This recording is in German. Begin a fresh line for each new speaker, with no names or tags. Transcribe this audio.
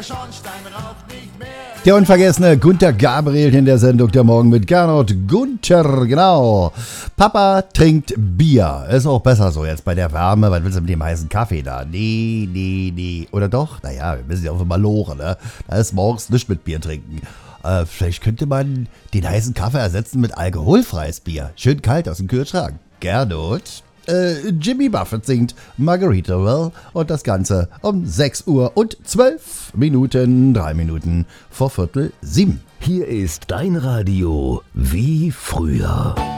Schornstein raucht nicht mehr.
Der unvergessene Gunter Gabriel in der Sendung Der Morgen mit Gernot Gunther, genau. Papa trinkt Bier. Ist auch besser so jetzt bei der Wärme. Was willst du mit dem heißen Kaffee da? Nee. Oder doch? Naja, wir müssen ja auch mal lochen, ne? Da ist morgens nichts mit Bier trinken. Vielleicht könnte man den heißen Kaffee ersetzen mit alkoholfreies Bier. Schön kalt aus dem Kühlschrank. Gernot? Jimmy Buffett singt Margaritaville und das Ganze um 6 Uhr und 12 Minuten, 3 Minuten vor 6:45.
Hier ist dein Radio wie früher.